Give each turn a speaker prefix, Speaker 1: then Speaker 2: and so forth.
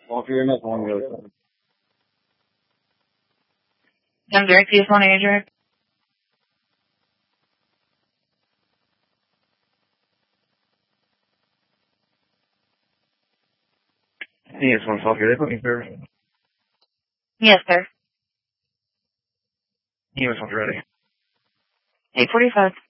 Speaker 1: Well, if you're enough on the other side.
Speaker 2: I'm direct to phone Adrian.
Speaker 1: Yes, one talk here. They put me through.
Speaker 2: Yes, sir.
Speaker 1: Yes, I'm ready.
Speaker 2: 8:45.